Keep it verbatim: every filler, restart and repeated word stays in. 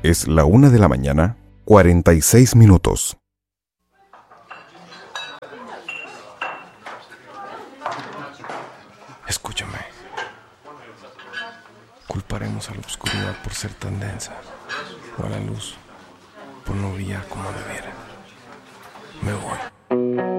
Es la una de la mañana, cuarenta y seis minutos. Escúchame. Culparemos a la oscuridad por ser tan densa, o a la luz por no brillar como debiera. Me voy.